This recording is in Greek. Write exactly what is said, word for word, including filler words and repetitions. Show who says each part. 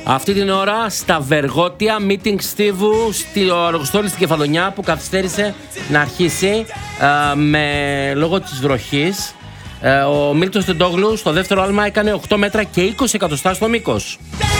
Speaker 1: Αυτή την ώρα στα Βεργότια, meeting Στίβου στη Αργοστόλη στην Κεφαλονιά, που καθυστέρησε να αρχίσει ε, με, λόγω της βροχής. Ε, ο Μίλτος Τεντόγλου στο δεύτερο άλμα έκανε οκτώ μέτρα και είκοσι εκατοστά στο μήκος.